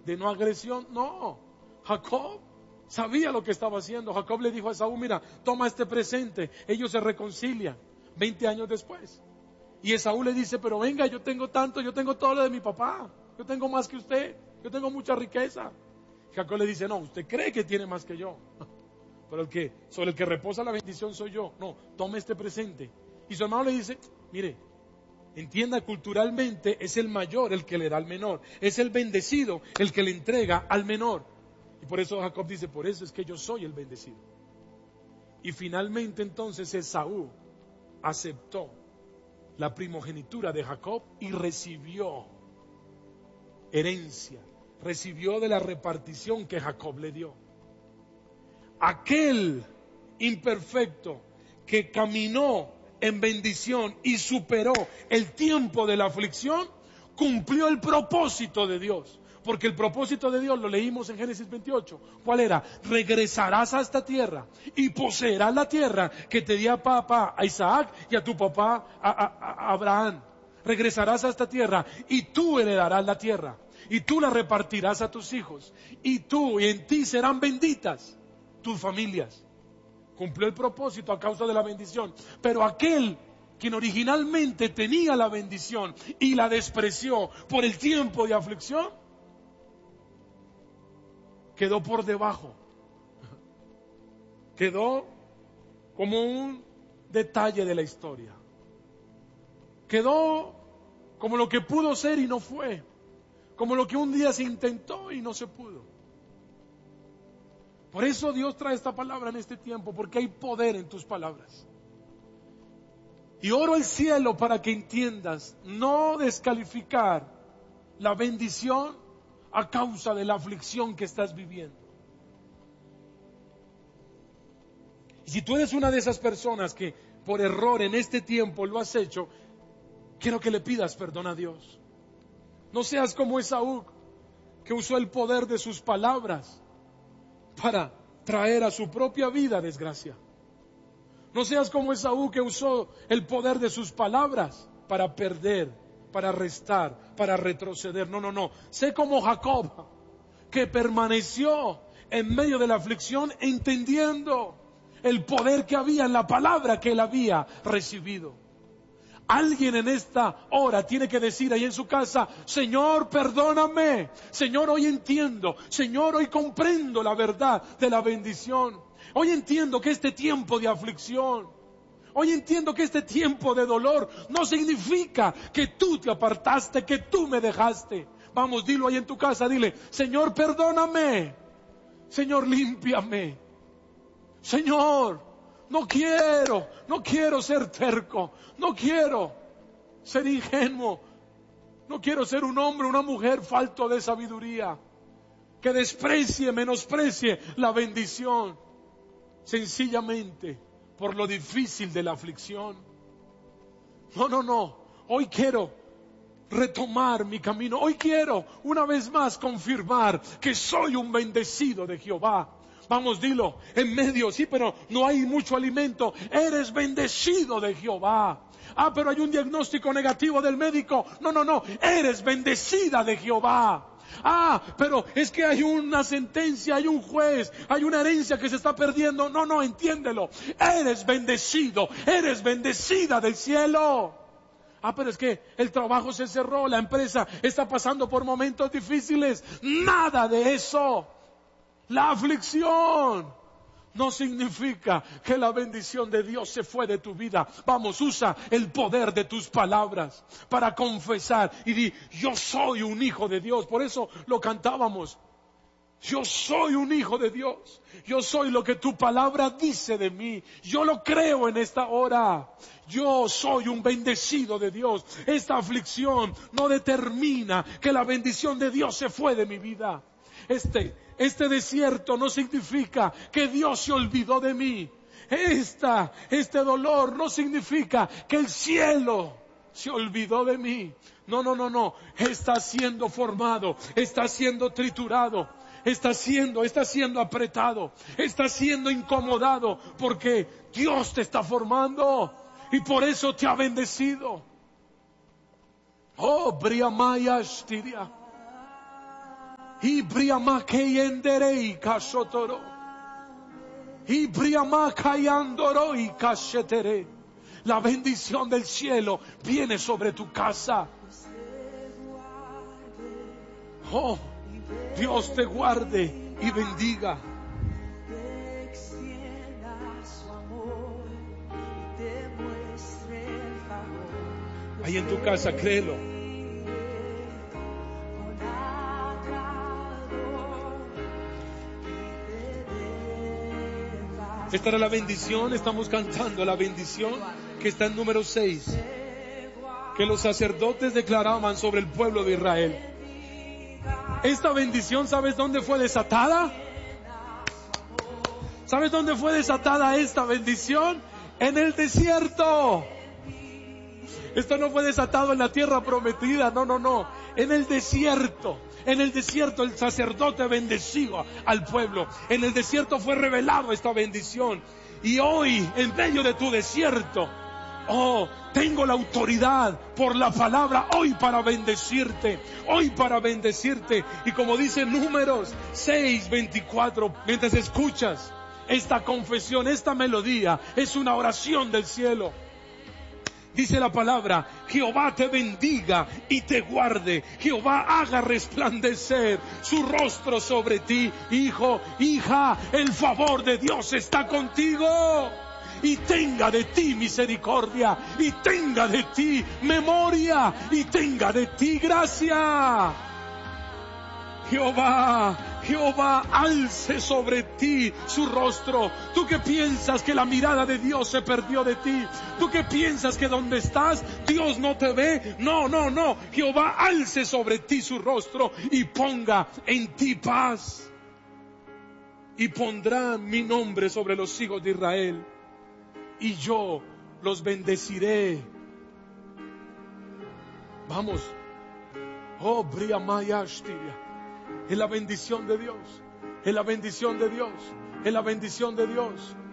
de no agresión. No, Jacob sabía lo que estaba haciendo. Jacob le dijo a Esaú, mira, toma este presente. Ellos se reconcilian 20 años después. Y Esaú le dice, pero venga, yo tengo tanto, yo tengo todo lo de mi papá. Yo tengo más que usted, yo tengo mucha riqueza. Jacob le dice, no, usted cree que tiene más que yo, pero sobre el que reposa la bendición soy yo. No, tome este presente. Y su hermano le dice, mire, entienda, culturalmente es el mayor el que le da al menor, es el bendecido el que le entrega al menor. Y por eso Jacob dice, por eso es que yo soy el bendecido. Y finalmente entonces Esaú aceptó la primogenitura de Jacob y recibió herencia, recibió de la repartición que Jacob le dio. Aquel imperfecto que caminó en bendición y superó el tiempo de la aflicción, cumplió el propósito de Dios. Porque el propósito de Dios lo leímos en Génesis 28. ¿Cuál era? Regresarás a esta tierra y poseerás la tierra que te di a papá, a Isaac, y a tu papá, a Abraham. Regresarás a esta tierra y tú heredarás la tierra. Y tú la repartirás a tus hijos. Y en ti serán benditas tus familias. Cumplió el propósito a causa de la bendición. Pero aquel quien originalmente tenía la bendición y la despreció por el tiempo de aflicción, quedó por debajo. Quedó como un detalle de la historia. Quedó como lo que pudo ser y no fue. Como lo que un día se intentó y no se pudo. Por eso Dios trae esta palabra en este tiempo, porque hay poder en tus palabras. Y oro al cielo para que entiendas, no descalificar la bendición a causa de la aflicción que estás viviendo. Y si tú eres una de esas personas que por error en este tiempo lo has hecho, quiero que le pidas perdón a Dios. No seas como Esaú, que usó el poder de sus palabras para traer a su propia vida desgracia. No seas como Esaú, que usó el poder de sus palabras para perder, para restar, para retroceder. No. Sé como Jacob, que permaneció en medio de la aflicción, entendiendo el poder que había en la palabra que él había recibido. Alguien en esta hora tiene que decir ahí en su casa, Señor, perdóname. Señor, hoy entiendo. Señor, hoy comprendo la verdad de la bendición. Hoy entiendo que este tiempo de aflicción, hoy entiendo que este tiempo de dolor no significa que tú te apartaste, que tú me dejaste. Vamos, dilo ahí en tu casa, dile, Señor, perdóname. Señor, límpiame. Señor, no quiero ser terco, no quiero ser ingenuo, no quiero ser un hombre, una mujer falto de sabiduría, que menosprecie la bendición, sencillamente por lo difícil de la aflicción. No, hoy quiero retomar mi camino, hoy quiero una vez más confirmar que soy un bendecido de Jehová. Vamos, dilo, en medio, sí, pero no hay mucho alimento. Eres bendecido de Jehová. Pero hay un diagnóstico negativo del médico. No, eres bendecida de Jehová. Pero es que hay una sentencia, hay un juez, hay una herencia que se está perdiendo. No, entiéndelo. Eres bendecido, eres bendecida del cielo. Pero es que el trabajo se cerró, la empresa está pasando por momentos difíciles. Nada de eso. La aflicción no significa que la bendición de Dios se fue de tu vida. Vamos, usa el poder de tus palabras para confesar y di, yo soy un hijo de Dios. Por eso lo cantábamos. Yo soy un hijo de Dios. Yo soy lo que tu palabra dice de mí. Yo lo creo en esta hora. Yo soy un bendecido de Dios. Esta aflicción no determina que la bendición de Dios se fue de mi vida. Este desierto no significa que Dios se olvidó de mí. Este dolor no significa que el cielo se olvidó de mí. No. Está siendo formado, está siendo triturado, está siendo apretado, está siendo incomodado, porque Dios te está formando y por eso te ha bendecido. Oh, Briamaya Shtiria. Ibriamakeyenderei kashotoro. Ibriamakayandoroi kashetere. La bendición del cielo viene sobre tu casa. Oh, Dios te guarde y bendiga. Ahí en tu casa, créelo. Esta era la bendición, estamos cantando la bendición que está en número 6, que los sacerdotes declaraban sobre el pueblo de Israel. Esta bendición, ¿sabes dónde fue desatada? ¿Sabes dónde fue desatada esta bendición? En el desierto. Esto no fue desatado en la tierra prometida, no. En el desierto. En el desierto el sacerdote bendeció al pueblo. En el desierto fue revelado esta bendición. Y hoy, en medio de tu desierto, tengo la autoridad por la palabra hoy para bendecirte. Hoy para bendecirte. Y como dice Números 6:24, mientras escuchas esta confesión, esta melodía, es una oración del cielo. Dice la palabra: Jehová te bendiga y te guarde. Jehová haga resplandecer su rostro sobre ti. Hijo, hija, el favor de Dios está contigo. Y tenga de ti misericordia. Y tenga de ti memoria. Y tenga de ti gracia. Jehová alce sobre ti su rostro. Tú que piensas que la mirada de Dios se perdió de ti. Tú que piensas que donde estás Dios no te ve. No. Jehová alce sobre ti su rostro y ponga en ti paz. Y pondrá mi nombre sobre los hijos de Israel. Y yo los bendeciré. Vamos. Oh, Briamayashtiria. Es la bendición de Dios. Es la bendición de Dios. Es la bendición de Dios.